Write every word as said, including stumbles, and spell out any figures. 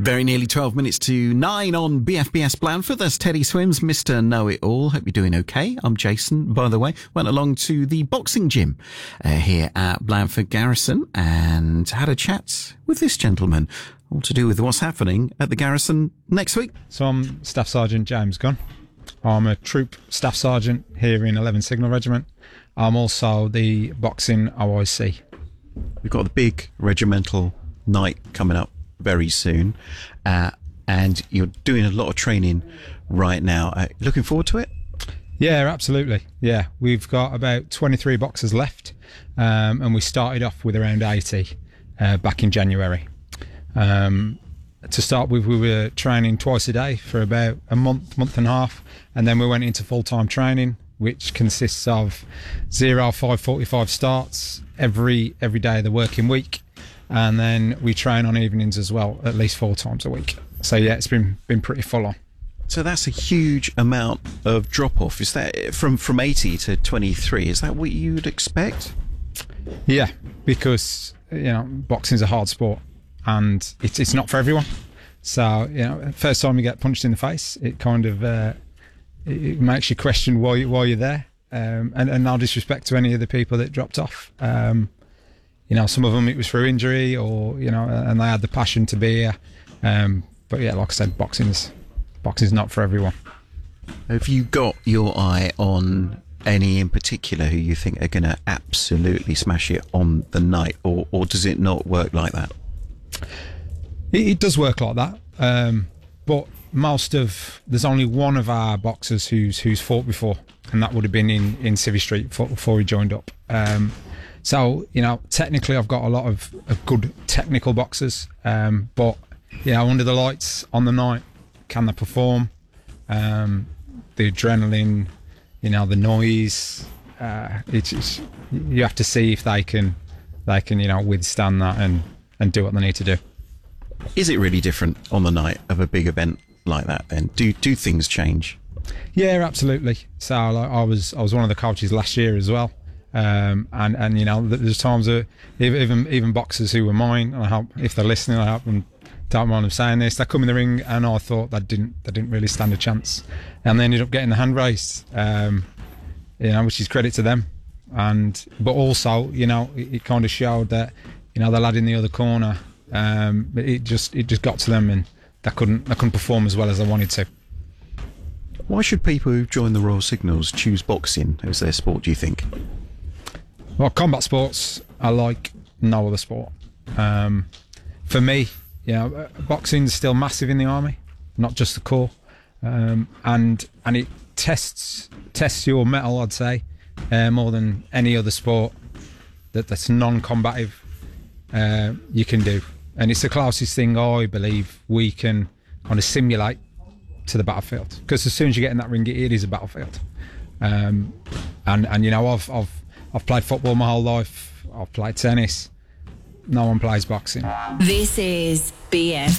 Very nearly twelve minutes to nine on B F B S Blandford. That's Teddy Swims, Mister Know-It-All. Hope you're doing okay. I'm Jason, by the way. Went along to the boxing gym uh, here at Blandford Garrison and had a chat with this gentleman, all to do with what's happening at the Garrison next week. So I'm Staff Sergeant James Gunn. I'm a Troop Staff Sergeant here in eleventh Signal Regiment. I'm also the boxing O I C. We've got the big regimental night coming up very soon, uh, and you're doing a lot of training right now. Uh, looking forward to it? Yeah, absolutely. Yeah, we've got about twenty-three boxers left, um, and we started off with around eighty uh, back in January. Um, to start with, we were training twice a day for about a month, month and a half, and then we went into full-time training, which consists of zero five forty-five starts every every day of the working week. And then we train on evenings as well, at least four times a week. So yeah, it's been been pretty full on. So that's a huge amount of drop off. Is that from from eighty to twenty-three? Is that what you'd expect? Yeah, because you know boxing's a hard sport, and it's it's not for everyone. So you know, first time you get punched in the face, it kind of uh, it makes you question why why you're there. Um, and, and no disrespect to any of the people that dropped off. Um, You know, some of them it was through injury, or you know, and they had the passion to be here. Um, but yeah, like I said, boxing's boxing's not for everyone. Have you got your eye on any in particular who you think are going to absolutely smash it on the night, or or does it not work like that? It, it does work like that, um, but most of there's only one of our boxers who's who's fought before, and that would have been in in Civvy Street before, before he joined up. Um, So, you know, technically I've got a lot of, of good technical boxers, um, but, you know, under the lights on the night, can they perform? Um, the adrenaline, you know, the noise, uh, it's, it's, you have to see if they can, they can, you know, withstand that and, and do what they need to do. Is it really different on the night of a big event like that then? Do do things change? Yeah, absolutely. So like, I was I was one of the coaches last year as well. Um, and, and you know, there's times that even even boxers who were mine, and I hope if they're listening, I hope them don't mind them saying this. They come in the ring, and I thought they didn't they didn't really stand a chance, and they ended up getting the hand raised. Um, you know, which is credit to them. And but also, you know, it, it kind of showed that you know the lad in the other corner, um, it just it just got to them, and they couldn't they couldn't perform as well as they wanted to. Why should people who join the Royal Signals choose boxing as their sport, do you think? Well, combat sports are like no other sport. Um, for me, you know, boxing's still massive in the army, not just the corps, um, and and it tests tests your mettle, I'd say, uh, more than any other sport that that's non-combative uh, you can do, and it's the closest thing I believe we can kind of simulate to the battlefield. Because as soon as you get in that ring, it is a battlefield, um, and and you know, I've I've I've played football my whole life. I've played tennis. No one plays boxing. This is B F